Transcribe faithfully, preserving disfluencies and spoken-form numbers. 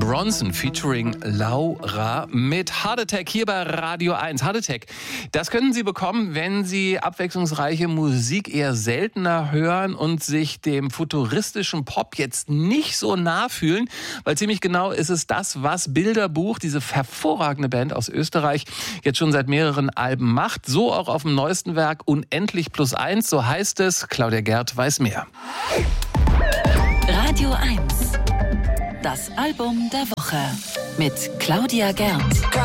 Bronson featuring Laura mit Heart Attack hier bei Radio eins. Heart Attack, das können Sie bekommen, wenn Sie abwechslungsreiche Musik eher seltener hören und sich dem futuristischen Pop jetzt nicht so nah fühlen, weil ziemlich genau ist es das, was Bilderbuch, diese hervorragende Band aus Österreich, jetzt schon seit mehreren Alben macht. So auch auf dem neuesten Werk Unendlich plus eins, so heißt es. Claudia Gerd weiß mehr. Radio eins. Das Album der Woche mit Claudia Gerd.